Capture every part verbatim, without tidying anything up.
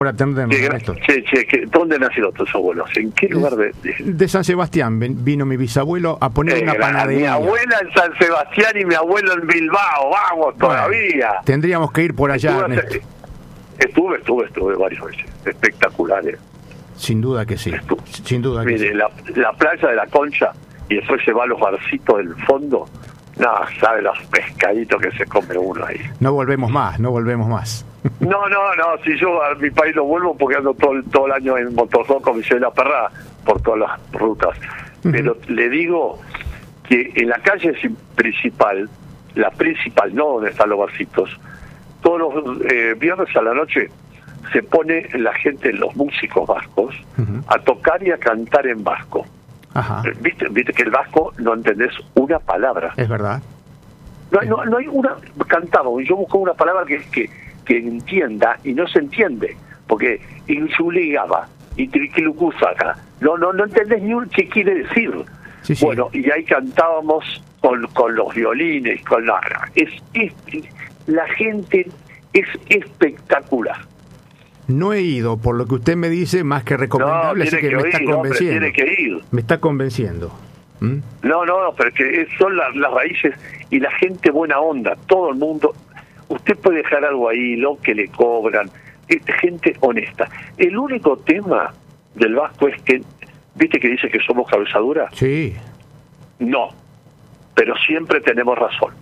por atendernos, Che, Ernesto. che, che, que- ¿dónde nacieron tus abuelos? ¿En qué lugar de...? de... De San Sebastián ven- vino mi bisabuelo a poner Eh, una mi panadería. abuela en San Sebastián y mi abuelo en Bilbao, vamos, todavía. Bueno, tendríamos que ir por allá, Estuve, Ernesto. hace- estuve, estuve, estuve varias veces. Espectaculares. Sin duda que sí. Estuve. Sin duda que Mire, sí. la, la playa de la Concha, y después se va a los barcitos del fondo. No, sabe los pescaditos que se come uno ahí. No volvemos más, no volvemos más. No, no, no, si yo a mi país no vuelvo porque ando todo, el- todo el año en motorhome con mi la perra por todas las rutas. Pero le digo que en la calle principal, la principal, no donde están los barcitos, todos los eh, viernes a la noche se pone la gente, los músicos vascos, Ujú. a tocar y a cantar en vasco. Ajá, ¿Viste, viste que el vasco no entendés una palabra. es verdad. No hay, no, no hay una, cantamos, y yo busco una palabra que, que, que entienda y no se entiende, porque insuligaba y triquilucusaka, no, no, no entendés ni un qué quiere decir. Sí, sí. Bueno, y ahí cantábamos con, con los violines, con la, es, es, la gente es espectacular. No he ido, por lo que usted me dice, más que No, recomendable, así tiene que que me está ir, hombre, convenciendo. tiene que ir. Me está convenciendo. ¿Mm? No, no, no, pero es que es- son las, las raíces y la gente buena onda, todo el mundo. Usted puede dejar algo ahí, lo que le cobran, es gente honesta. El único tema del vasco es que, ¿viste que dice que somos cabeza dura? Sí. No, pero siempre tenemos razón.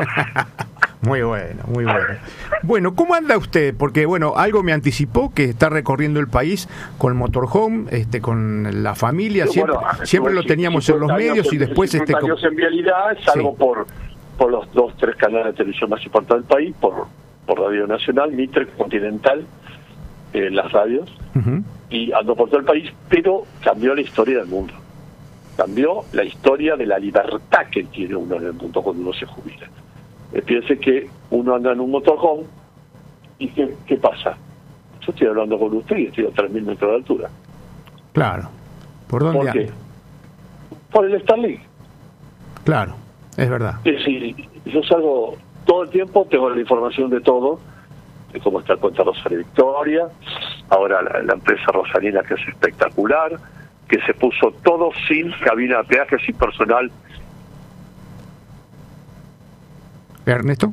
Muy bueno, muy bueno. Bueno, ¿cómo anda usted? Porque, bueno, algo me anticipó que está recorriendo el país con motorhome, este, con la familia, siempre, Bueno, siempre lo estuve teníamos en los cincuenta medios años y en- después este cincuenta com- años en vialidad, salgo Sí. por por los dos, tres canales de televisión más importantes del país, por, por Radio Nacional, Mitre, Continental, eh, las radios, Ujú. y ando por todo el país, pero cambió la historia del mundo. Cambió la historia de la libertad que tiene uno en el mundo cuando uno se jubila. Eh, piense que uno anda en un motorhome y ¿qué, qué pasa? Yo estoy hablando con usted y estoy a tres mil metros de altura. Claro. ¿Por dónde ¿Por qué? anda? Por el Starlink. Claro, es verdad. Es decir, yo salgo todo el tiempo, tengo la información de todo, de cómo está el puente Rosario Victoria, ahora la, la empresa rosarina que es espectacular, que se puso todo sin cabina de peaje, sin personal. Ernesto,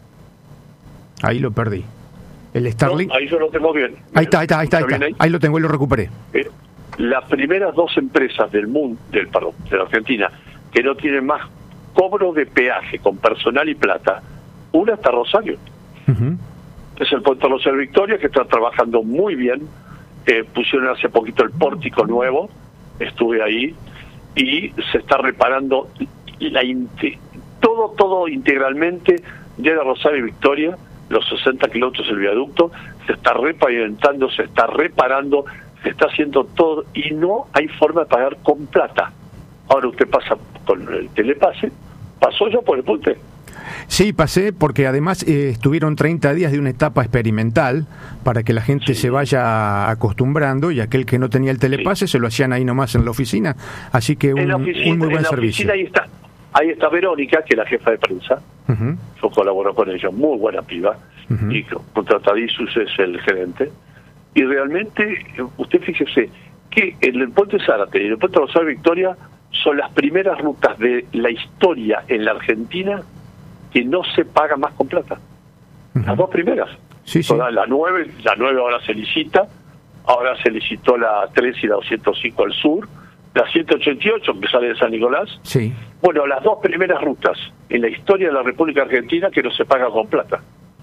ahí lo perdí. El Starlink. No, ahí yo lo tengo bien. Ahí está, ahí está, ahí está, ahí ¿Está está. bien Ahí lo tengo, ahí lo recuperé. Eh, las primeras dos empresas del mundo, del perdón, de la Argentina, que no tienen más cobro de peaje con personal y plata, una está Rosario. Ujú. Es el puente Rosario Victoria, que está trabajando muy bien. Eh, pusieron hace poquito el pórtico nuevo, estuve ahí, y se está reparando la inte- todo, todo integralmente de Rosario Victoria, los sesenta kilómetros del viaducto, se está repavimentando, se está reparando, se está haciendo todo, y no hay forma de pagar con plata. Ahora usted pasa con el telepase, pasó ya por el puente. Sí, pasé porque además eh, estuvieron treinta días de una etapa experimental para que la gente Sí. se vaya acostumbrando y aquel que no tenía el telepase se lo hacían ahí nomás en la oficina. Así que un, en la oficina, un muy buen en la servicio. oficina ahí está, ahí está Verónica, que es la jefa de prensa. Ujú. Yo colaboro con ella, muy buena piba, Ujú. y Contratadisus es el gerente. Y realmente, eh, usted fíjese que en el puente Zárate y el puente Rosario Victoria son las primeras rutas de la historia en la Argentina que no se paga más con plata. Ujú. Las dos primeras. Sí, sí. Toda la nueve, la nueve ahora se licita, ahora se licitó la tres y la doscientos cinco al sur, la ciento ochenta y ocho que sale de San Nicolás. Sí. Bueno, las dos primeras rutas en la historia de la República Argentina que no se paga con plata.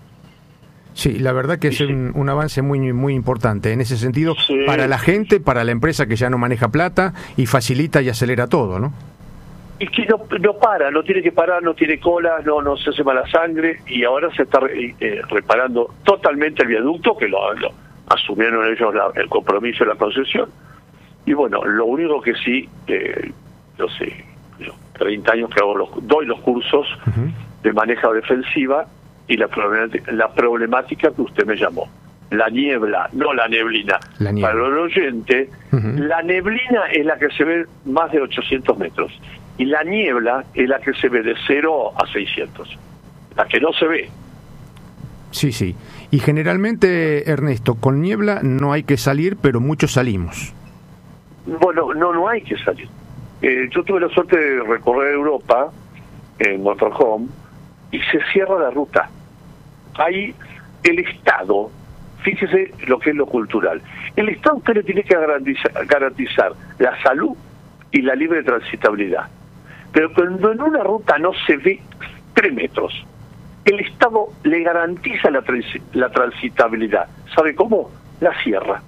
Sí, la verdad que es Sí, sí. un, un avance muy muy importante en ese sentido Sí. para la gente, para la empresa que ya no maneja plata y facilita y acelera todo, ¿no? Y que no, no para, no tiene que parar, no tiene cola, no, no se hace mala sangre, y ahora se está re- eh, reparando totalmente el viaducto, que lo, lo asumieron ellos la- el compromiso de la concesión. Y bueno, lo único que sí, eh, yo sé, yo, treinta años que hago los, doy los cursos Ujú. de manejo defensiva y la problemática, la problemática que usted me llamó. La niebla, no la neblina. La niebla. Para el oyente, Ujú. la neblina es la que se ve más de ochocientos metros. Y la niebla es la que se ve de cero a seiscientos. La que no se ve. Sí, sí. Y generalmente, Ernesto, con niebla no hay que salir, pero muchos salimos. Bueno, no, no hay que salir. Eh, yo tuve la suerte de recorrer Europa en motorhome y se cierra la ruta. Ahí el Estado, fíjese lo que es lo cultural, el Estado usted le tiene que garantizar, garantizar la salud y la libre transitabilidad. Pero cuando en una ruta no se ve tres metros, el Estado le garantiza la, trans- la transitabilidad. ¿Sabe cómo? La cierra.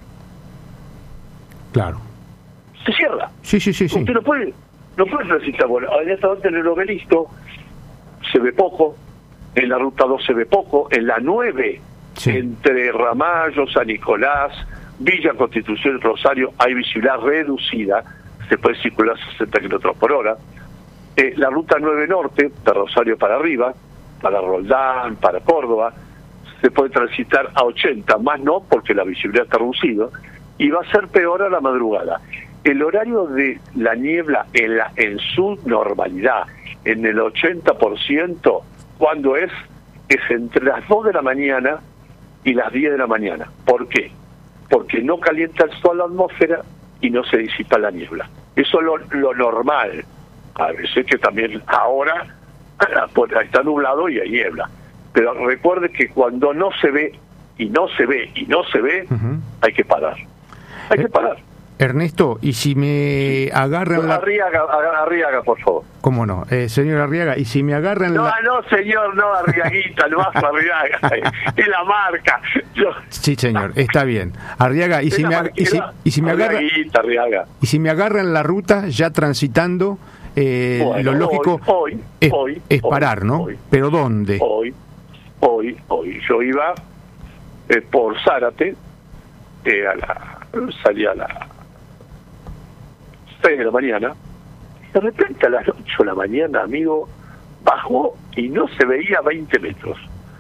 Claro. Se cierra. Sí, sí, sí, sí. Usted no puede, no puede transitar. Bueno, en esta parte en el Obelisco se ve poco, en la ruta dos se ve poco, en la nueve, sí, entre Ramallo, San Nicolás, Villa Constitución y Rosario hay visibilidad reducida, se puede circular sesenta kilómetros por hora. Eh, la ruta nueve Norte, de Rosario para arriba, para Roldán, para Córdoba, se puede transitar a ochenta, más no porque la visibilidad está reducida, y va a ser peor a la madrugada. El horario de la niebla en, la, en su normalidad, en el ochenta por ciento, ¿cuándo es? Es entre las dos de la mañana y las diez de la mañana. ¿Por qué? Porque no calienta el sol la atmósfera y no se disipa la niebla. Eso es lo, lo normal. A veces que también ahora pues, está nublado y hay niebla. Pero recuerde que cuando no se ve, y no se ve, y no se ve, uh-huh, hay que parar. Hay que parar. Ernesto, y si me agarran la... Arriaga, Arriaga, por favor. ¿Cómo no? Eh, señor Arriaga, y si me agarran no, la... No, no, señor, no, Arriaguita, no vas a Arriaga, es la marca. Yo... Sí, señor, está bien. Arriaga, y si me, ag... y si, y si me agarran... Arriaga. Y si me agarran la ruta ya transitando, eh, bueno, lo lógico hoy, hoy, es, hoy, es parar, hoy, ¿no? Hoy, ¿Pero dónde? Hoy, hoy, hoy. Yo iba eh, por Zárate, eh, a la, salía a las seis de la mañana, de repente a las ocho de la mañana, amigo, bajó y no se veía veinte metros.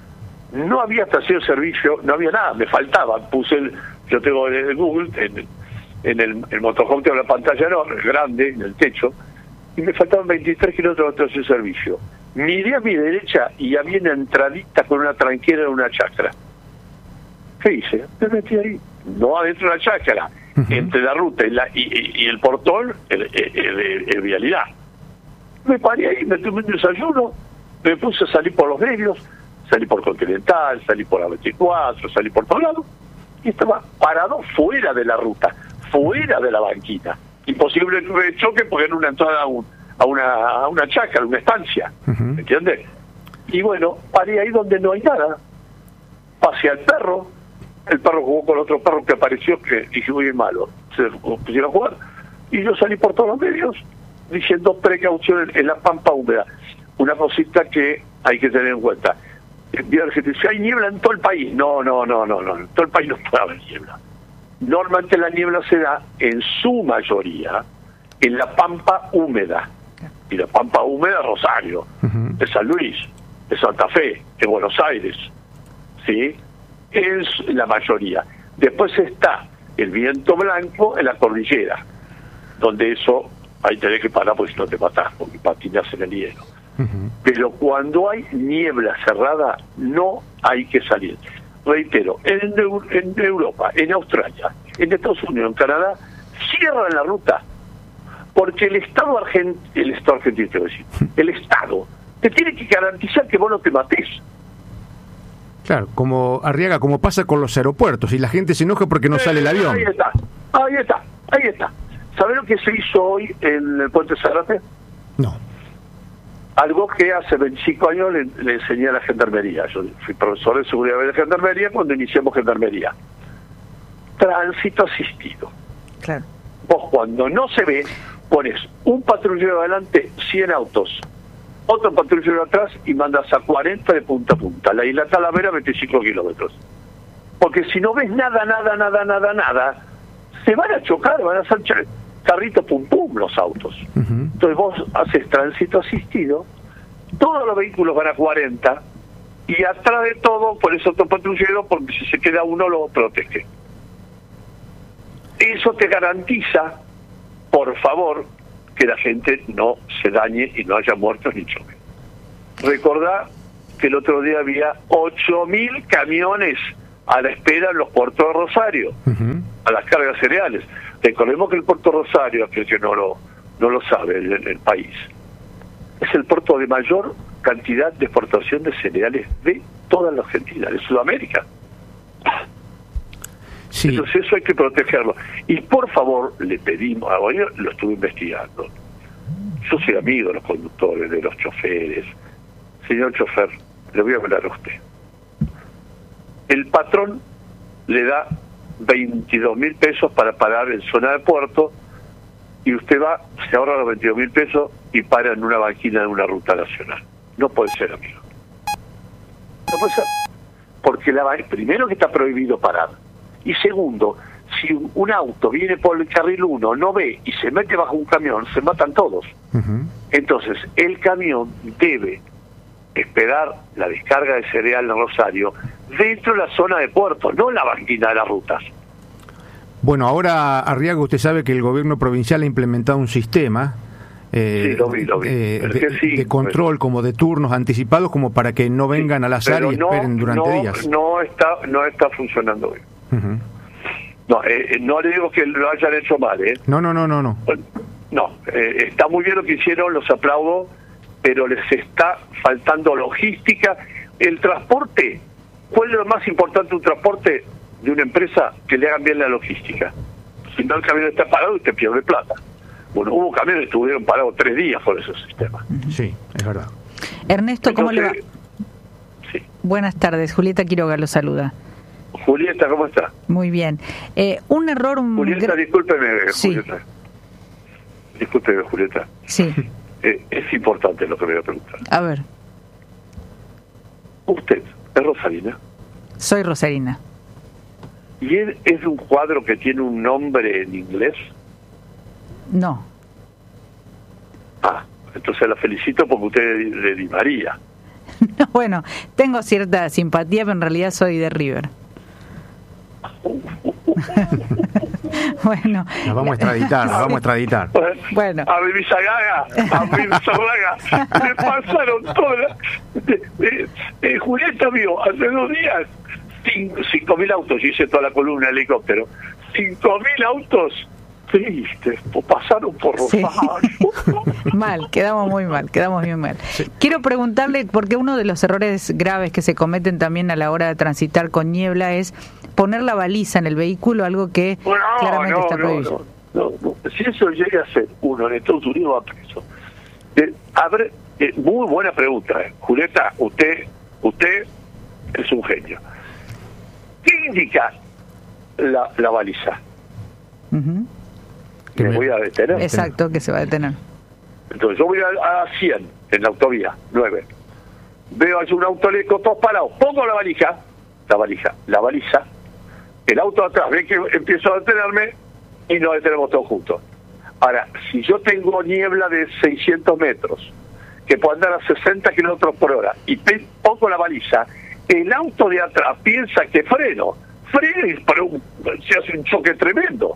No había estación de servicio, no había nada, me faltaba. Puse el, yo tengo en el Google, en, en el, el motorhome tengo la pantalla enorme, grande, en el techo, y me faltaban veintitrés kilómetros de estación de servicio. Miré a mi derecha y había una entradita con una tranquera en una chacra. ¿Qué hice? Me metí ahí, no adentro de la chacra, uh-huh, entre la ruta y, la, y, y, y el portón, el, el, el, el, el vialidad. Me paré ahí, me tomé un desayuno, me puse a salir por los medios, salí por Continental, salí por la veinticuatro, salí por todos lados, y estaba parado fuera de la ruta, fuera de la banquina. Imposible de choque porque era una entrada a, un, a una a una chacra, a una estancia, uh-huh, ¿me entiendes? Y bueno, paré ahí donde no hay nada, pasé al perro, el perro jugó con otro perro que apareció, que dije, muy malo, se pusieron a jugar, y yo salí por todos los medios diciendo precaución en, en la pampa húmeda. Una cosita que hay que tener en cuenta. Si hay niebla en todo el país, no, no, no, no, no, en todo el país no puede haber niebla. Normalmente la niebla se da en su mayoría en la pampa húmeda. Y la pampa húmeda es Rosario, uh-huh, de San Luis, de Santa Fe, de Buenos Aires, ¿sí? Es la mayoría. Después está el viento blanco en la cordillera, donde eso ahí tenés que parar porque si no te matás, porque patinas en el hielo. Uh-huh. Pero cuando hay niebla cerrada, no hay que salir. Reitero, en, en Europa, en Australia, en Estados Unidos, en Canadá, cierran la ruta, porque el Estado argentino, el Estado argentino, quiero decir, el Estado, te tiene que garantizar que vos no te matés. Claro, como Arriaga, como pasa con los aeropuertos, y la gente se enoja porque no eh, sale el avión. Ahí está, ahí está, ahí está. ¿Sabés lo que se hizo hoy en el Puente Zárate? No. Algo que hace veinticinco años le, le enseñé a la gendarmería. Yo fui profesor de seguridad de la gendarmería cuando iniciamos gendarmería. Tránsito asistido. Claro. Vos cuando no se ve, pones un patrullero adelante, cien autos, otro patrullero atrás y mandas a cuarenta de punta a punta. La isla Talavera, veinticinco kilómetros. Porque si no ves nada, nada, nada, nada, nada, se van a chocar, van a hacer carrito pum pum los autos. Uh-huh. Entonces vos haces tránsito asistido, todos los vehículos van a cuarenta y atrás de todo pones otro patrullero porque si se queda uno lo protege. Eso te garantiza, por favor, que la gente no se dañe y no haya muertos ni choque. Recordá que el otro día había ocho mil camiones a la espera en los puertos de Rosario, uh-huh. a las cargas cereales. Recordemos que el puerto de Rosario, aquel que no lo, no lo sabe el, el país, es el puerto de mayor cantidad de exportación de cereales de toda la Argentina, de Sudamérica. Sí. Entonces eso hay que protegerlo. Y por favor, le pedimos, ahora yo lo estuve investigando, yo soy amigo de los conductores, de los choferes. Señor chofer, le voy a hablar a usted. El patrón le da veintidós mil pesos para parar en zona de puerto y usted va, se ahorra los veintidós mil pesos y para en una banquina de una ruta nacional. No puede ser, amigo. No puede ser. Porque la, primero que está prohibido parar. Y segundo, si un auto viene por el carril uno, no ve y se mete bajo un camión, se matan todos. Uh-huh. Entonces, el camión debe esperar la descarga de cereal en Rosario dentro de la zona de puerto, no en la banquina de las rutas. Bueno, ahora, Arriaga, usted sabe que el gobierno provincial ha implementado un sistema eh, sí, lo vi, lo vi. Eh, de, sí, de control, pero, como de turnos anticipados, como para que no vengan sí, al azar y esperen no, durante no, días. No está, no está funcionando bien. Uh-huh. No, eh, no le digo que lo hayan hecho mal, ¿eh? No, no, no, no. No, no eh, está muy bien lo que hicieron, los aplaudo, pero les está faltando logística. El transporte, ¿cuál es lo más importante de un transporte de una empresa? Que le hagan bien la logística. Si no, el camión está parado y te pierde plata. Bueno, hubo camiones que estuvieron parados tres días por ese sistema. Sí, es verdad. Ernesto, ¿cómo Entonces, le va? Sí. Buenas tardes, Julieta Quiroga lo saluda. Julieta, ¿cómo está? Muy bien. Eh, un error... Un Julieta, gra- discúlpeme, sí. Julieta. Discúlpeme, Julieta. Sí. Eh, es importante lo que me voy a preguntar. A ver. ¿Usted es Rosarina? Soy Rosarina. ¿Y él es un cuadro que tiene un nombre en inglés? No. Ah, entonces la felicito porque usted es de Di María. No, bueno, tengo cierta simpatía, pero en realidad soy de River. Bueno, nos vamos a extraditar, nos vamos a extraditar. Bueno, a mi Bizagaga, a mi Bizagaga, me pasaron todas. Eh, eh, eh, Julieta vio hace dos días cinco, cinco mil autos, yo hice toda la columna de helicóptero, cinco mil autos tristes, pasaron por Rosario. Sí. Mal, quedamos muy mal, quedamos muy mal. Sí. Quiero preguntarle, porque uno de los errores graves que se cometen también a la hora de transitar con niebla es poner la baliza en el vehículo, algo que no, claramente no, está no, prohibido. No, no, no. Si eso llega a ser uno en Estados Unidos, va preso. Eh, a ver, eh, muy buena pregunta, eh. Julieta, usted, usted es un genio. ¿Qué indica la, la baliza? Uh-huh. Que me voy a detener. Exacto, que se va a detener. Entonces yo voy a, a cien en la autovía, nueve. Veo allí un auto eléctrico, todos parados. Pongo la valija, la valija, la baliza. El auto de atrás ve que empiezo a detenerme y nos detenemos todos juntos. Ahora, si yo tengo niebla de seiscientos metros, que puedo andar a sesenta kilómetros por hora, y pongo la baliza, el auto de atrás piensa que freno. Freno y pero se hace un choque tremendo.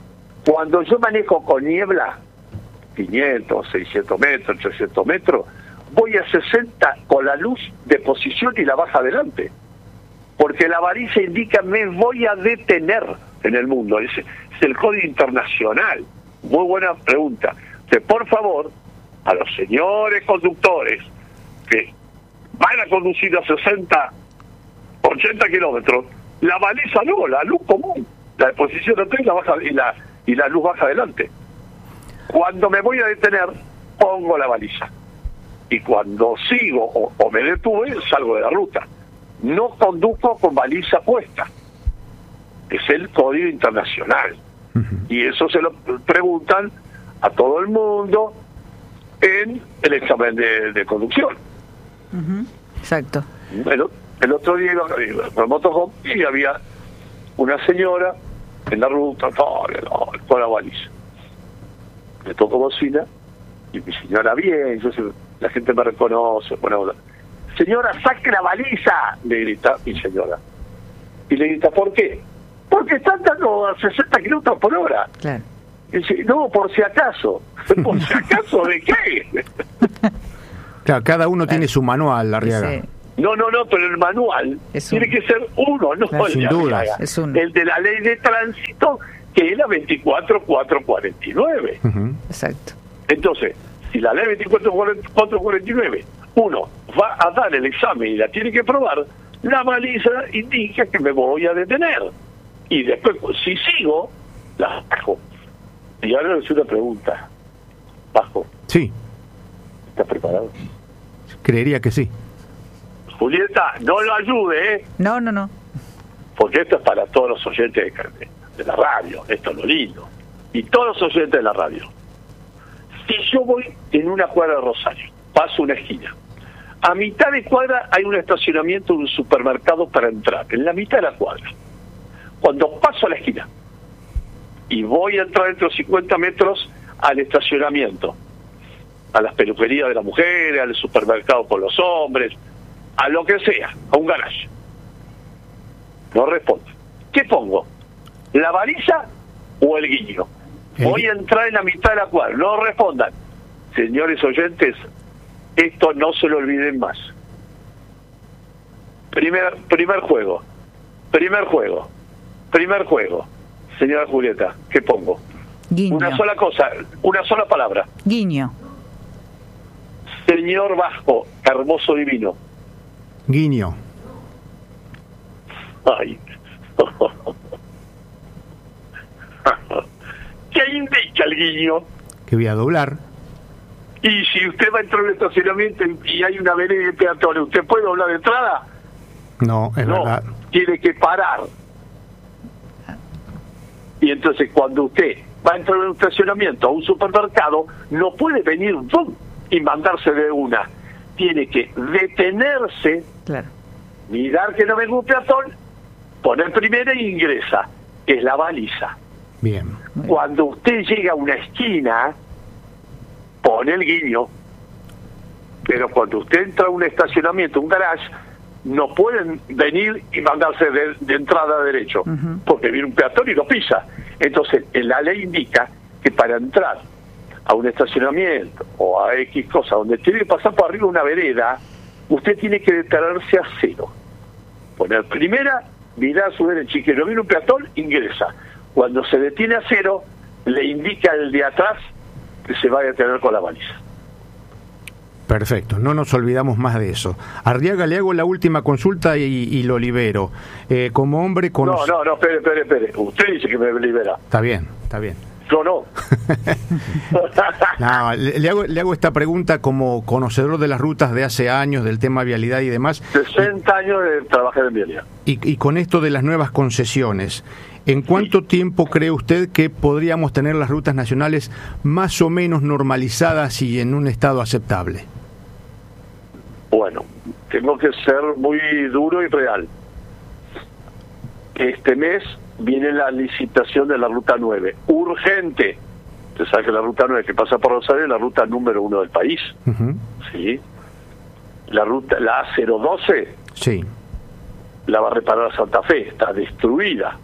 Cuando yo manejo con niebla, quinientos, seiscientos metros, trescientos metros, voy a sesenta con la luz de posición y la baja adelante. Porque la baliza indica me voy a detener en el mundo. Es, es el código internacional. Muy buena pregunta. Que por favor, a los señores conductores que van a conducir a sesenta, ochenta kilómetros, la baliza no, la luz común, la de posición atrás y la baja y la y la luz baja adelante. Cuando me voy a detener, pongo la baliza. Y cuando sigo o, o me detuve, salgo de la ruta. No conduzco con baliza puesta. Es el código internacional. Uh-huh. Y eso se lo preguntan a todo el mundo en el examen de, de conducción. Uh-huh. Exacto. El, el otro día iba, iba con el motorhome y había una señora en la ruta, con la baliza. Me tocó bocina y mi señora bien, yo sé, la gente me reconoce, bueno, señora, saque la baliza, le grita mi señora. Y le grita, ¿por qué? Porque están dando a sesenta kilómetros por hora. Claro. Y dice, no, por si acaso. ¿Por si acaso de qué? Claro, cada uno claro. tiene su manual, Arriaga. Sí. No, no, no, pero el manual tiene que ser uno, no claro, sin duda. Es uno. El de la ley de tránsito, que es la veinticuatro mil cuatrocientos cuarenta y nueve. Uh-huh. Exacto. Entonces, si la ley veinticuatro mil cuatrocientos cuarenta y nueve, uno va a dar el examen y la tiene que probar, la baliza indica que me voy a detener. Y después, si sigo, la bajo. Y ahora le hago una pregunta. Bajo. Sí. ¿Estás preparado? Creería que sí. Julieta, no lo ayude, ¿eh? No, no, no. Porque esto es para todos los oyentes de, de la radio. Esto es lo lindo. Y todos los oyentes de la radio. Si yo voy en una cuadra de Rosario, paso una esquina, a mitad de cuadra hay un estacionamiento de un supermercado para entrar, en la mitad de la cuadra. Cuando paso a la esquina y voy a entrar dentro de cincuenta metros al estacionamiento, a las peluquerías de las mujeres, al supermercado con los hombres, a lo que sea, a un garage, no respondo. ¿Qué pongo? ¿La baliza o el guiño? Voy a entrar en la mitad de la cuadra, no respondan. Señores oyentes, esto no se lo olviden más. Primer, primer juego, primer juego, primer juego. Señora Julieta, ¿qué pongo? Guiño. Una sola cosa, una sola palabra. Guiño. Señor Vasco, hermoso divino. Guiño. Ay. ¿Qué indica el guiño? Que voy a doblar. Y si usted va a entrar en un estacionamiento y hay una vereda de peatones, ¿usted puede doblar de entrada? No, es no, verdad. Tiene que parar. Y entonces cuando usted va a entrar en un estacionamiento, a un supermercado, no puede venir ¡bum! Y mandarse de una. Tiene que detenerse, claro, mirar que no venga un peatón, poner primero e ingresa. Es la baliza. Bien. Cuando usted llega a una esquina, pone el guiño. Pero cuando usted entra a un estacionamiento, un garage, no pueden venir y mandarse de, de entrada derecho, uh-huh. porque viene un peatón y lo pisa. Entonces, la ley indica que para entrar a un estacionamiento o a X cosa, donde tiene que pasar por arriba una vereda, usted tiene que detenerse a cero. Poner primera, mirar a su derecha y que no viene un peatón, ingresa. Cuando se detiene a cero, le indica al de atrás que se va a detener con la baliza. Perfecto, no nos olvidamos más de eso. Arriaga, le hago la última consulta y, y lo libero. Eh, como hombre... Con... No, no, no, espere, espere, espere. Usted dice que me libera. Está bien, está bien. Yo no. no le, le, hago, le hago esta pregunta como conocedor de las rutas de hace años, del tema vialidad y demás. sesenta años de trabajar en vialidad. Y, y con esto de las nuevas concesiones, ¿en cuánto sí. tiempo cree usted que podríamos tener las rutas nacionales más o menos normalizadas y en un estado aceptable? Bueno, tengo que ser muy duro y real. Este mes viene la licitación de la Ruta nueve. Urgente. Usted sabe que la Ruta nueve que pasa por Rosario es la ruta número uno del país. Uh-huh. ¿Sí? La ruta, la A cero doce, sí. la va a reparar Santa Fe. Está destruida.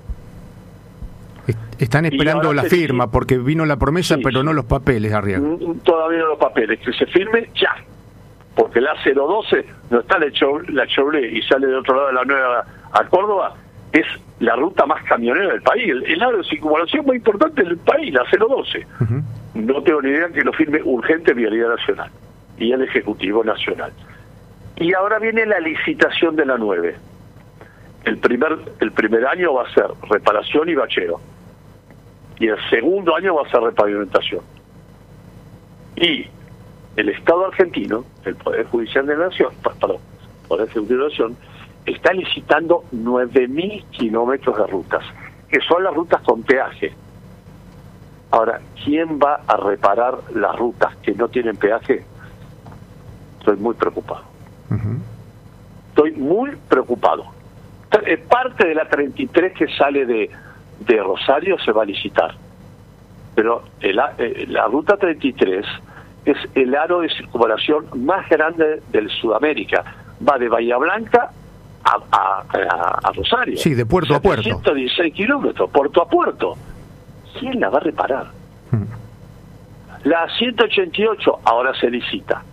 Están esperando la firma, sí. porque vino la promesa, sí, pero no los papeles, Arriaga. Todavía no los papeles. Que se firme ya. Porque la A cero doce no está la Chevrolet y sale de otro lado de la nueva a Córdoba, es la ruta más camionera del país, el, el área de circunvalación más importante del país, la cero doce. Uh-huh. No tengo ni idea que lo firme urgente Vialidad Nacional y el Ejecutivo Nacional. Y ahora viene la licitación de la nueve. El primer, el primer año va a ser reparación y bacheo. Y el segundo año va a ser repavimentación. Y el Estado argentino, el Poder Judicial de la Nación, perdón, el Poder Ejecutivo de la Nación, está licitando nueve mil kilómetros de rutas, que son las rutas con peaje. Ahora, ¿quién va a reparar las rutas que no tienen peaje? Estoy muy preocupado. Uh-huh. Estoy muy preocupado. Parte de la treinta y tres que sale de, de Rosario se va a licitar. Pero el, la ruta treinta y tres es el aro de circunvalación más grande de Sudamérica. Va de Bahía Blanca a, a, a, a Rosario. Sí, de puerto a puerto. ciento dieciséis kilómetros, puerto a puerto. ¿Quién la va a reparar? Hmm. La ciento ochenta y ocho ahora se licita.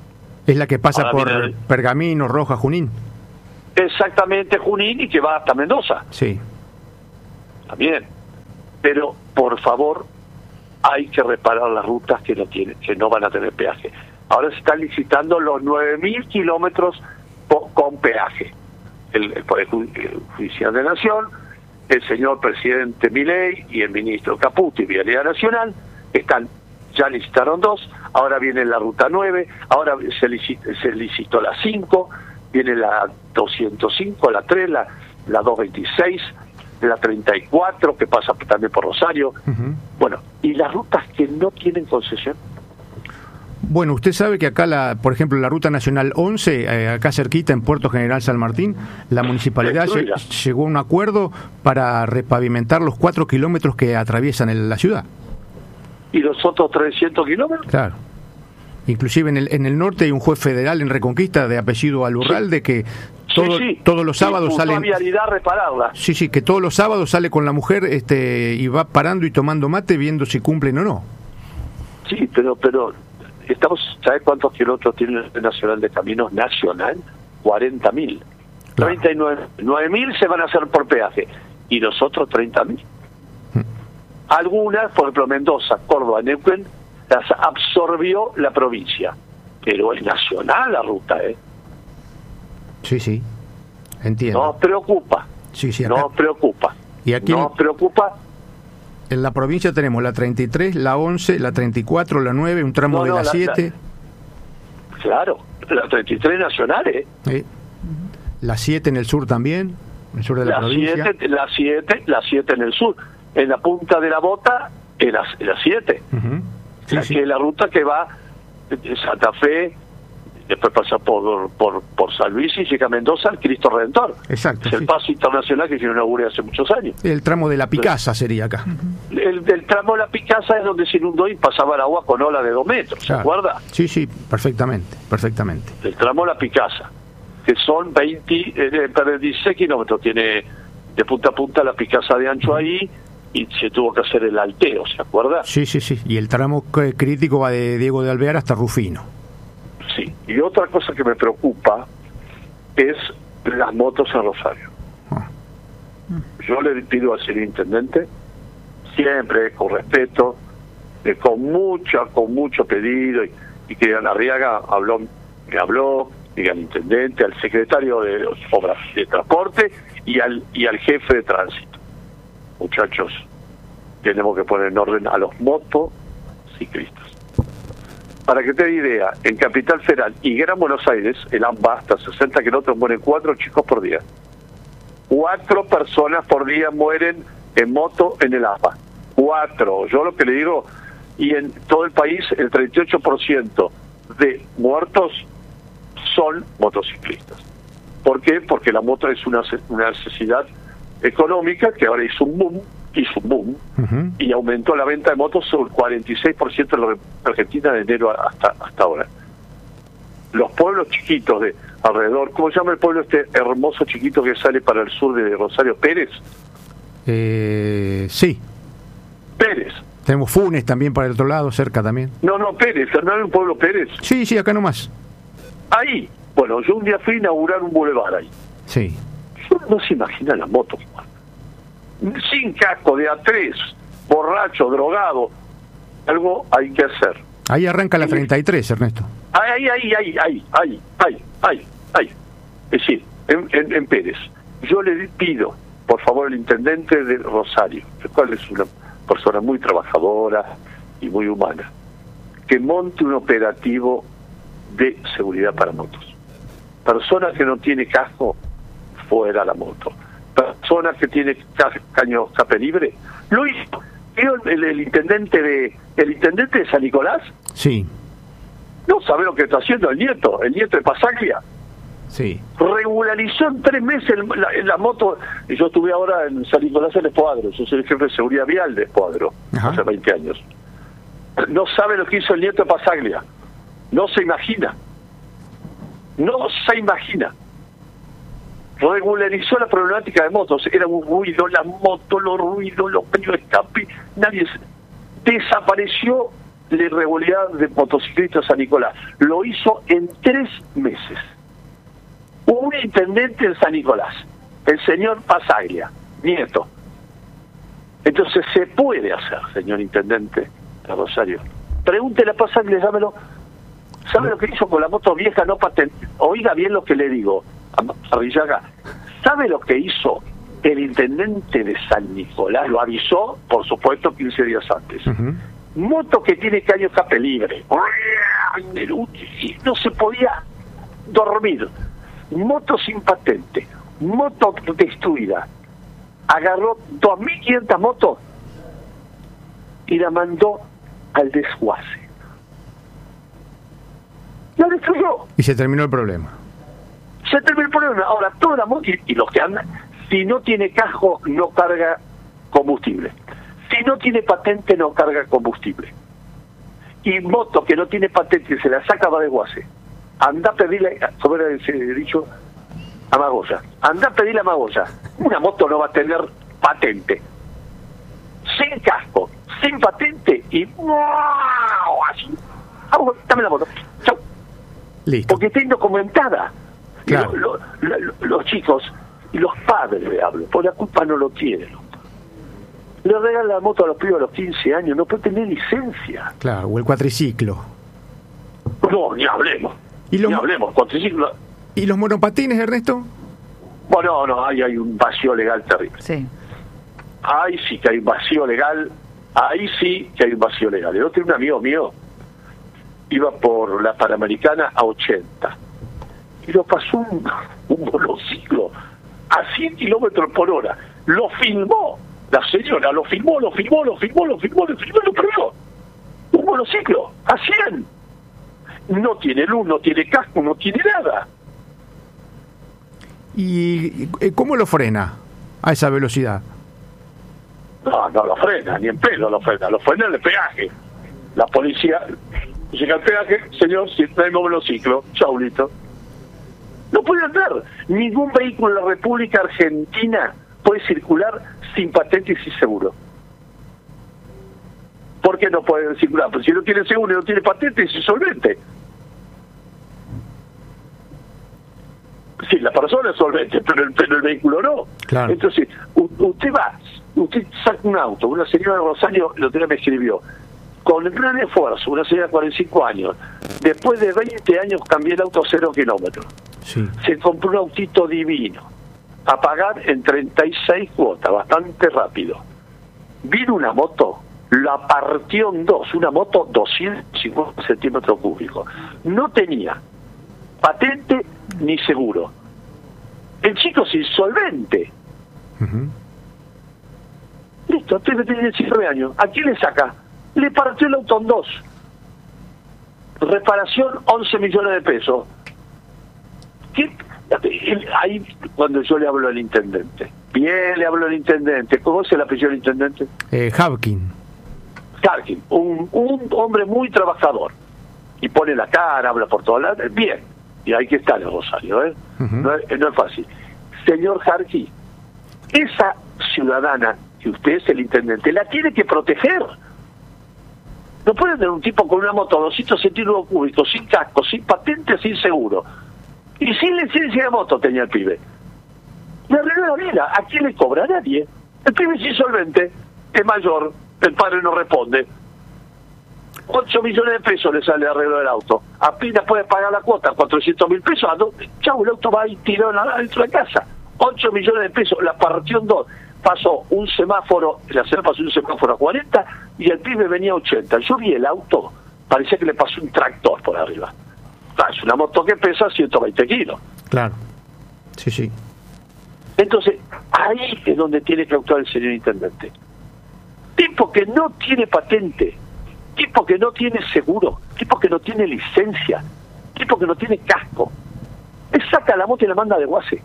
Es la que pasa Ahora por viene... Pergamino, Roja, Junín. Exactamente, Junín, y que va hasta Mendoza. Sí. También. Pero, por favor, hay que reparar las rutas que no tienen, que no van a tener peaje. Ahora se están licitando los nueve mil kilómetros con, con peaje. El, el Poder Judicial de Nación, el señor presidente Milei y el ministro Caputo y Vialidad Nacional están, ya licitaron dos, ahora viene la ruta nueve, ahora se, licit, se licitó la cinco, viene la doscientos cinco, la tres, la, la doscientos veintiséis, la treinta y cuatro, que pasa también por Rosario. Uh-huh. Bueno, ¿y las rutas que no tienen concesión? Bueno, usted sabe que acá, la, por ejemplo, la Ruta Nacional once, eh, acá cerquita en Puerto General San Martín, la municipalidad lle, llegó a un acuerdo para repavimentar los cuatro kilómetros que atraviesan el, la ciudad. ¿Y los otros trescientos kilómetros? Claro. Inclusive en el, en el norte hay un juez federal en Reconquista de apellido Alurralde, sí, que todo, sí, sí. todos los sábados sí, salen... vialidad repararla. Sí, sí, que todos los sábados sale con la mujer este y va parando y tomando mate viendo si cumplen o no. Sí, pero... pero... Estamos, ¿sabes cuántos kilómetros tiene el Nacional de Caminos Nacional? cuarenta mil. Claro. treinta y nueve mil se van a hacer por peaje. Y nosotros treinta mil. Hmm. Algunas, por ejemplo, Mendoza, Córdoba, Neuquén, las absorbió la provincia. Pero es nacional la ruta, ¿eh? Sí, sí. Entiendo. Nos preocupa. Sí, sí. Nos preocupa. ¿Y aquí nos preocupa? En la provincia tenemos la treinta y tres, la once, la treinta y cuatro, la nueve, un tramo no, de no, la, la siete. La, claro, la treinta y tres nacional, ¿eh? Sí. La siete en el sur también, en el sur de la, la provincia. siete, la siete, la siete en el sur. En la punta de la bota, en la, en la siete. Uh-huh. Sí, la, sí. Que es la ruta que va de Santa Fe, después pasa por, por, por San Luis y llega a Mendoza al Cristo Redentor. Exacto. Es el sí. paso internacional que se inauguró hace muchos años. El tramo de la Picasa sería acá. El, el tramo de la Picasa es donde se inundó y pasaba el agua con ola de dos metros, claro. ¿Se acuerda? Sí, sí, perfectamente, perfectamente. El tramo de la Picasa, que son veinte, eh, dieciséis kilómetros, tiene de punta a punta la Picasa de ancho ahí, y se tuvo que hacer el alteo, ¿se acuerda? Sí, sí, sí, y el tramo crítico va de Diego de Alvear hasta Rufino. Sí, y otra cosa que me preocupa es las motos en Rosario. Ah. Yo le pido al señor intendente, siempre con respeto, eh, con mucha, con mucho pedido, y, y que Ana Arriaga habló, me habló, y al intendente, al secretario de Obras de Transporte y al, y al jefe de tránsito. Muchachos, tenemos que poner en orden a los motociclistas. Para que te dé idea, en Capital Federal y Gran Buenos Aires, el AMBA hasta sesenta kilómetros mueren cuatro chicos por día. Cuatro personas por día mueren en moto en el AMBA. Cuatro. Yo lo que le digo, y en todo el país el treinta y ocho por ciento de muertos son motociclistas. ¿Por qué? Porque la moto es una, una necesidad económica que ahora hizo un boom, hizo un boom, uh-huh. y aumentó la venta de motos sobre el cuarenta y seis por ciento en la Argentina de enero hasta hasta ahora. Los pueblos chiquitos de alrededor, ¿cómo se llama el pueblo este hermoso chiquito que sale para el sur de Rosario? ¿Pérez? Eh, sí. Pérez. Tenemos Funes también para el otro lado, cerca también. No, no, Pérez, ¿no hay un pueblo Pérez? Sí, sí, acá nomás. Ahí. Bueno, yo un día fui a inaugurar un bulevar ahí. Sí. No se imagina la moto, sin casco, de a tres, borracho, drogado. Algo hay que hacer. Ahí arranca la treinta y tres, Ernesto. Ahí, ahí, ahí, ahí, ahí, ahí, ahí, ahí. Es decir, en, en, en Pérez. Yo le pido, por favor, al intendente de Rosario, el cual es una persona muy trabajadora y muy humana, que monte un operativo de seguridad para motos. Persona que no tiene casco, fuera la moto. Persona que tiene ca caño escape libre, lo hizo. ¿Vio el, el intendente de el intendente de San Nicolás? Sí. No sabe lo que está haciendo el nieto, el nieto de Pasaglia. Sí. Regularizó en tres meses el, la, la moto. Y yo estuve ahora en San Nicolás en Espoadro. Yo soy el jefe de seguridad vial de Espoadro, hace veinte años. No sabe lo que hizo el nieto de Pasaglia. No se imagina. No se imagina. Regularizó la problemática de motos. Era un ruido, la moto, los ruidos, los caños de escape. Nadie se... Desapareció la irregularidad de motociclistas San Nicolás. Lo hizo en tres meses. Un intendente en San Nicolás, el señor Pasaglia, nieto. Entonces se puede hacer, señor intendente de Rosario. Pregúntele a Pasaglia, llámelo. ¿Sabe lo que hizo con la moto vieja no patente? Oiga bien lo que le digo, a Villaga. ¿Sabe lo que hizo el intendente de San Nicolás? Lo avisó, por supuesto, quince días antes. Uh-huh. Moto que tiene caño escape libre. No se podía dormir. Moto sin patente. Moto destruida. Agarró dos mil quinientas motos y la mandó al desguace. La destruyó. Y se terminó el problema. Se terminó el problema. Ahora, toda la moto, y, y los que andan, si no tiene casco, no carga combustible. Si no tiene patente, no carga combustible. Y moto que no tiene patente y se la saca va de guase. Anda a pedirle, como era ese dicho, a Magoya. Anda a pedirle a Magoya. Una moto no va a tener patente. Sin casco, sin patente y ¡wow! Así. Ah, dame la moto. Chau. Listo. Porque está indocumentada. Claro. Lo, lo, lo, los chicos y los padres le hablo, por la culpa no lo tienen. Le regalan la moto a los pibes a los quince años, no puede tener licencia. Claro, o el cuatriciclo. No, ni hablemos. ¿Y los, ni hablemos, cuatriciclo. ¿Y los monopatines, Ernesto? Bueno, no, ahí hay un vacío legal terrible. Sí. Ahí sí que hay un vacío legal, ahí sí que hay un vacío legal. El otro, un amigo mío, iba por la Panamericana a ochenta y lo pasó un, un monociclo a cien kilómetros por hora. Lo filmó la señora, lo filmó, lo filmó, lo filmó, lo filmó, lo filmó, lo perdió. Un monociclo a cien. No tiene luz, no tiene casco, no tiene nada. ¿Y cómo lo frena a esa velocidad? No, no lo frena, ni en pedo lo frena, lo frena en el peaje. La policía llega al peaje, señor, si traemos monociclo, chaulito. No puede andar. Ningún vehículo en la República Argentina puede circular sin patente y sin seguro. ¿Por qué no puede circular? Pues si no tiene seguro y no tiene patente, es insolvente. Sí, la persona es solvente, pero el, pero el vehículo no. Claro. Entonces, u, usted va, usted saca un auto, una señora de Rosario, el otro día me escribió, con el gran esfuerzo, una señora de cuarenta y cinco años, después de veinte años cambié el auto a cero kilómetros. Sí. Se compró un autito divino, a pagar en treinta y seis cuotas, bastante rápido. Vino una moto, la partió en dos, una moto doscientos cincuenta centímetros cúbicos. No tenía patente ni seguro. El chico es insolvente. Uh-huh. Listo, tiene diecinueve años. ¿A quién le saca? Le partió el auto en dos. Reparación, once millones de pesos. ¿Qué? Ahí cuando yo le hablo al intendente. Bien, le hablo al intendente. ¿Cómo es el apellido del intendente? Eh, Havkin. Havkin, un, un hombre muy trabajador. Y pone la cara, habla por todas lados. Bien. Y hay que estar en Rosario, ¿eh? Uh-huh. No es, no es fácil. Señor Jarqui, esa ciudadana, que usted es el intendente, la tiene que proteger. No puede tener un tipo con una moto doscientos centímetros cúbicos, sin casco, sin patente, sin seguro. Y sin licencia de moto tenía el pibe. Le arregló la vida. ¿A quién le cobra? A nadie. El pibe es insolvente, es mayor, el padre no responde. ocho millones de pesos le sale el arreglo del auto. Apenas puede pagar la cuota, cuatrocientos mil pesos. Chau, el auto va ahí tirado dentro de la casa. ocho millones de pesos, la partió en dos. Pasó un semáforo, la semana pasó un semáforo a cuarenta y el pibe venía a ochenta. Yo vi el auto, parecía que le pasó un tractor por arriba. Ah, es una moto que pesa ciento veinte kilos. Claro, sí, sí. Entonces, ahí es donde tiene que actuar el señor intendente. Tipo que no tiene patente, tipo que no tiene seguro, tipo que no tiene licencia, tipo que no tiene casco. Él saca la moto y la manda de guase.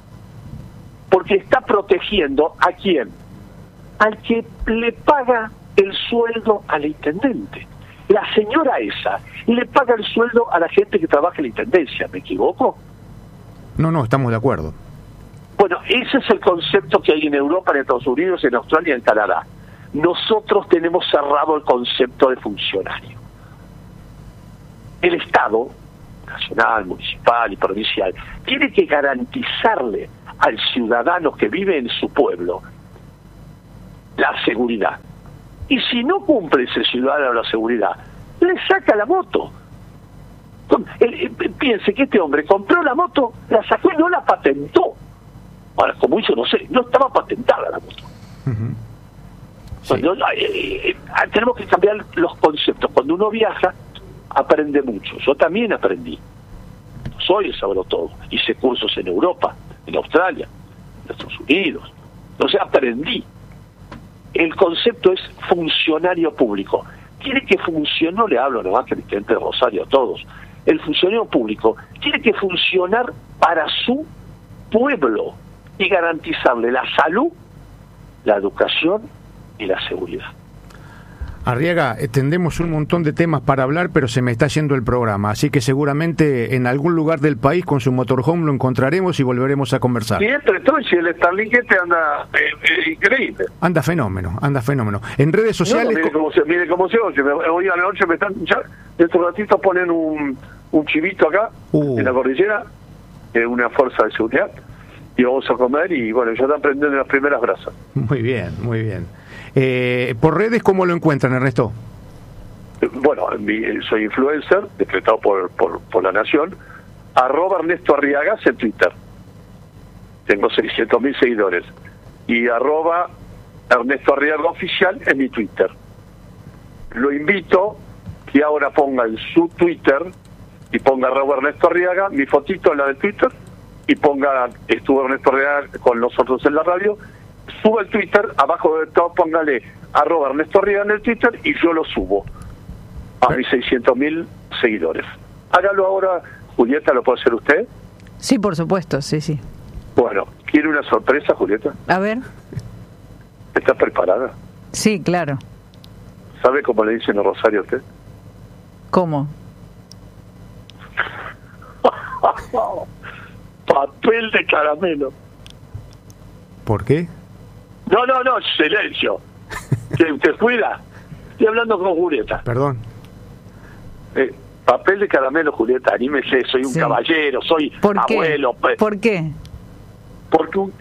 Porque está protegiendo ¿a quién? Al que le paga el sueldo al intendente. La señora esa le paga el sueldo a la gente que trabaja en la intendencia. ¿Me equivoco? No, no, estamos de acuerdo. Bueno, ese es el concepto que hay en Europa, en Estados Unidos, en Australia y en Canadá. nosotros tenemos cerrado el concepto de funcionario. El Estado, nacional, municipal y provincial, tiene que garantizarle al ciudadano que vive en su pueblo la seguridad. Y si no cumple ese ciudadano la seguridad, le saca la moto. Piense que este hombre compró la moto, la sacó y no la patentó. Ahora, como hizo, no sé, no estaba patentada la moto. Uh-huh. Sí. Bueno, eh, eh, tenemos que cambiar los conceptos. Cuando uno viaja, aprende mucho. Yo también aprendí. Soy el saberlo todo. Hice cursos en Europa, en Australia, en Estados Unidos. Entonces aprendí. El concepto es funcionario público. Tiene que funcionar, no le hablo nomás que el intendente de Rosario a todos. El funcionario público tiene que funcionar para su pueblo y garantizarle la salud, la educación y la seguridad. Arriaga, tendremos un montón de temas para hablar, pero se me está yendo el programa, así que seguramente en algún lugar del país con su motorhome lo encontraremos y volveremos a conversar. Siempre estoy, si el Starlink este anda eh, eh, increíble. Anda fenómeno, anda fenómeno. En redes sociales... No, mire cómo se, mire cómo se oye, hoy a la noche me están... Ya, dentro de un ratito ponen un, un chivito acá, uh. en la cordillera, eh, una fuerza de seguridad, y vamos a comer y bueno, ya están prendiendo las primeras brasas. Muy bien, muy bien. Eh, ¿Por redes cómo lo encuentran, Ernesto? Bueno, soy influencer, decretado por, por, por la Nación, arroba Ernesto Arriagas en Twitter. Tengo seiscientos mil seguidores. Y arroba Ernesto Arriaga Oficial en mi Twitter. Lo invito que ahora ponga en su Twitter y ponga arroba Ernesto Arriaga, mi fotito en la de Twitter, y ponga, estuvo Ernesto Arriaga con nosotros en la radio, suba el Twitter, abajo de todo póngale arroba Ernesto Arriaga en el Twitter y yo lo subo a mis seiscientos mil seguidores. Hágalo ahora, Julieta, ¿lo puede hacer usted? Sí, por supuesto, sí, sí. Bueno, ¿quiere una sorpresa, Julieta? A ver. ¿Está preparada? Sí, claro. ¿Sabe cómo le dicen a Rosario a usted? ¿Cómo? Papel de caramelo. ¿Por qué? No, no, no, silencio. Que usted cuida. Estoy hablando con Julieta. Perdón. Eh, papel de caramelo, Julieta, anímese, soy un sí. caballero, soy ¿Por abuelo. Qué? ¿Por qué? Porque un...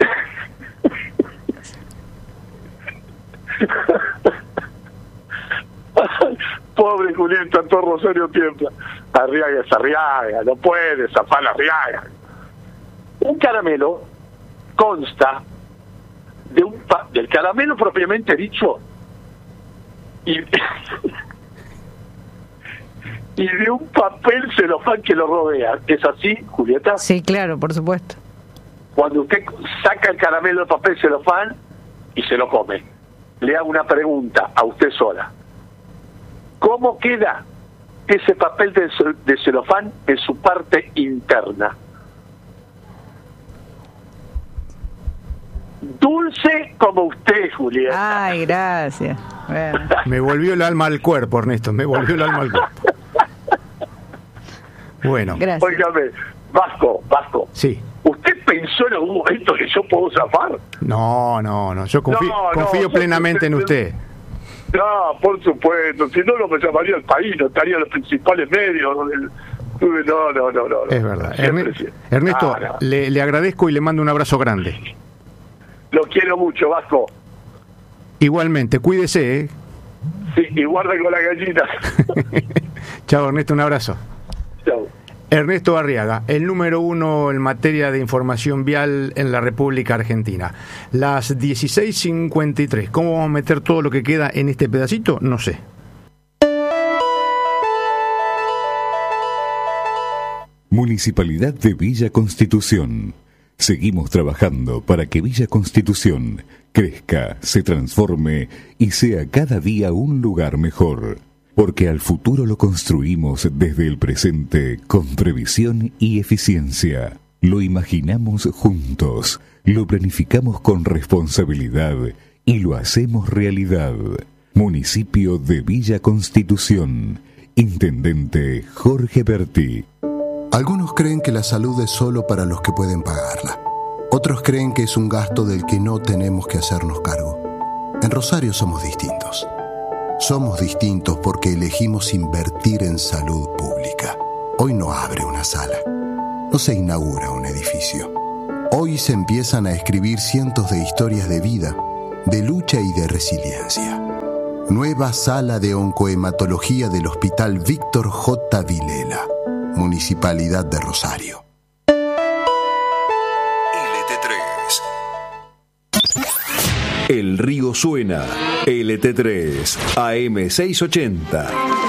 Pobre Julieta, todo Rosario tiembla. Arriaga es Arriaga, no puede zafar Arriaga. Un caramelo consta de un pa del caramelo propiamente dicho y, y de un papel celofán que lo rodea. ¿Es así, Julieta? Sí, claro, por supuesto. Cuando usted saca el caramelo del papel celofán y se lo come, le hago una pregunta a usted sola. ¿Cómo queda ese papel de, de celofán en su parte interna? Dulce como usted, Julieta. Ay, gracias. Bueno. Me volvió el alma al cuerpo, Ernesto, me volvió el alma al cuerpo. Bueno. Gracias. Óigame, Vasco, Vasco. Sí. ¿Usted pensó en algún momento que yo puedo zafar? No, no, no, yo confío, no, no, confío plenamente en usted. No, por supuesto, si no, no me llamaría al país, no estaría en los principales medios. No, no, no, no. no. Es verdad. Erne- Ernesto, ah, no. le, le agradezco y le mando un abrazo grande. Lo quiero mucho, Vasco. Igualmente, cuídese, ¿eh? Sí, y guarda con la gallina. Chao, Ernesto, un abrazo. Chao. Ernesto Arriaga, el número uno en materia de información vial en la República Argentina. Las dieciséis cincuenta y tres. ¿Cómo vamos a meter todo lo que queda en este pedacito? No sé. Municipalidad de Villa Constitución. Seguimos trabajando para que Villa Constitución crezca, se transforme y sea cada día un lugar mejor. Porque al futuro lo construimos desde el presente con previsión y eficiencia. Lo imaginamos juntos, lo planificamos con responsabilidad y lo hacemos realidad. Municipio de Villa Constitución. Intendente Jorge Berti. Algunos creen que la salud es solo para los que pueden pagarla. Otros creen que es un gasto del que no tenemos que hacernos cargo. En Rosario somos distintos. Somos distintos porque elegimos invertir en salud pública. Hoy no abre una sala. No se inaugura un edificio. Hoy se empiezan a escribir cientos de historias de vida, de lucha y de resiliencia. Nueva sala de oncohematología del Hospital Víctor J. Vilela, Municipalidad de Rosario. L T tres. El río suena. L T tres, A M seiscientos ochenta.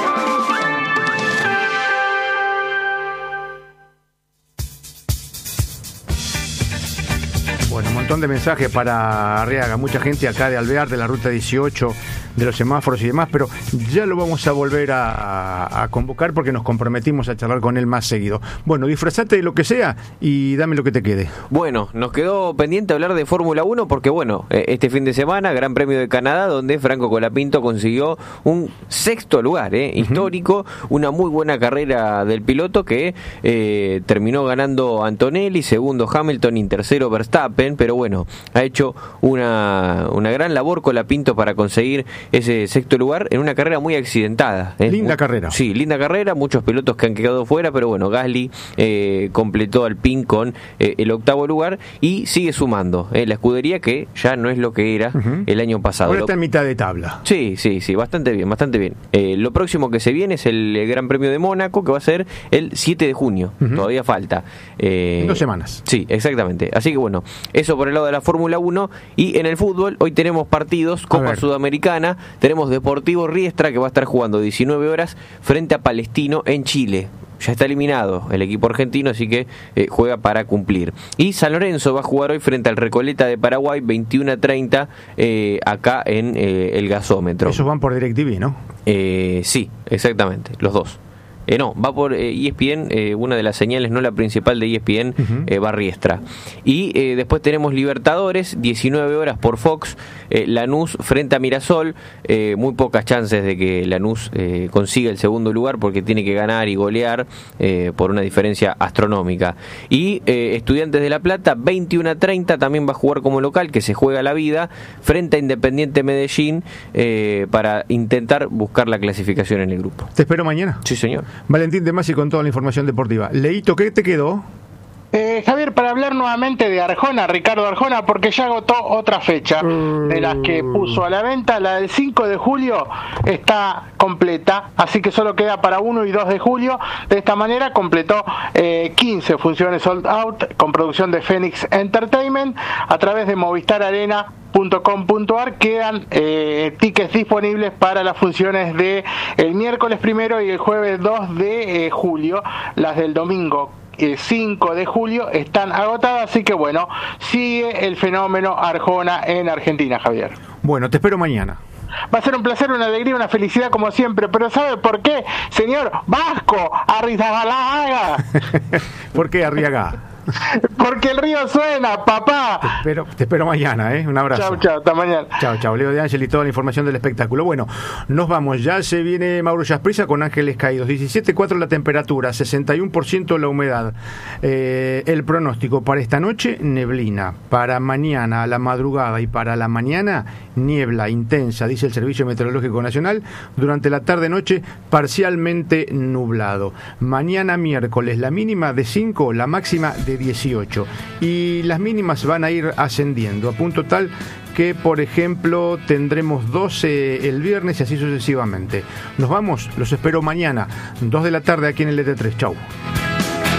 Bueno, un montón de mensajes para Arriaga, mucha gente acá de Alvear, de la ruta dieciocho, de los semáforos y demás, pero ya lo vamos a volver a, a convocar porque nos comprometimos a charlar con él más seguido. Bueno, disfrazate de lo que sea y dame lo que te quede. Bueno, nos quedó pendiente hablar de Fórmula uno porque, bueno, este fin de semana, Gran Premio de Canadá, donde Franco Colapinto consiguió un sexto lugar, eh, histórico, uh-huh. Una muy buena carrera del piloto que eh, terminó ganando Antonelli, segundo Hamilton y tercero Verstappen, pero bueno, ha hecho una, una gran labor Colapinto para conseguir ese sexto lugar en una carrera muy accidentada. ¿eh? Linda muy, carrera. Sí, linda carrera, muchos pilotos que han quedado fuera, pero bueno, Gasly eh, completó al pin con eh, el octavo lugar y sigue sumando eh, la escudería que ya no es lo que era uh-huh. el año pasado. Ahora está en mitad de tabla. Sí, sí, sí, bastante bien, bastante bien. Eh, lo próximo que se viene es el, el Gran Premio de Mónaco, que va a ser el siete de junio, uh-huh. todavía falta. Eh, en dos semanas. Sí, exactamente. Así que bueno, eso por el lado de la Fórmula uno. Y en el fútbol, hoy tenemos partidos, Copa Sudamericana, tenemos Deportivo Riestra, que va a estar jugando diecinueve horas frente a Palestino en Chile. Ya está eliminado el equipo argentino, así que eh, juega para cumplir. Y San Lorenzo va a jugar hoy frente al Recoleta de Paraguay, veintiuno a treinta, eh, acá en eh, el gasómetro. Esos van por DirecTV, ¿no? Eh, sí, exactamente, los dos. Eh, no, va por eh, E S P N, eh, una de las señales, no la principal de E S P N, uh-huh. eh, va Riestra. Y eh, después tenemos Libertadores, diecinueve horas por Fox, eh, Lanús frente a Mirasol, eh, muy pocas chances de que Lanús eh, consiga el segundo lugar porque tiene que ganar y golear eh, por una diferencia astronómica. Y eh, Estudiantes de La Plata, veintiuno a treinta, también va a jugar como local, que se juega la vida, frente a Independiente Medellín, eh, para intentar buscar la clasificación en el grupo. ¿Te espero mañana? Sí, señor. Valentín De Masi con toda la información deportiva. Leito, ¿qué te quedó? Eh, Javier, para hablar nuevamente de Arjona, Ricardo Arjona, porque ya agotó otra fecha de las que puso a la venta. La del cinco de julio está completa, así que solo queda para uno y dos de julio. De esta manera completó eh, quince funciones sold out con producción de Phoenix Entertainment a través de Movistar Arena punto com punto a r. Quedan eh, tickets disponibles para las funciones de el miércoles primero y el jueves dos de eh, julio. Las del domingo el cinco de julio están agotadas, así que bueno, sigue el fenómeno Arjona en Argentina, Javier. Bueno, te espero mañana. Va a ser un placer, una alegría, una felicidad como siempre, pero ¿sabe por qué, señor Vasco Arrizabalaga? ¿Por qué Arriaga? Porque el río suena, papá. Te espero, te espero mañana, ¿eh? Un abrazo. Chao, chao, hasta mañana. Chao, chao. Leo de Ángel y toda la información del espectáculo. Bueno, nos vamos. Ya se viene Mauro Yasprisa con Ángeles Caídos. diecisiete coma cuatro la temperatura, sesenta y uno por ciento la humedad. Eh, el pronóstico para esta noche, neblina. Para mañana a la madrugada y para la mañana, niebla intensa, dice el Servicio Meteorológico Nacional. Durante la tarde-noche, parcialmente nublado. Mañana miércoles, la mínima de cinco, la máxima de dieciocho, y las mínimas van a ir ascendiendo a punto tal que, por ejemplo, tendremos doce el viernes y así sucesivamente. Nos vamos, los espero mañana, dos de la tarde aquí en el L T tres. Chau.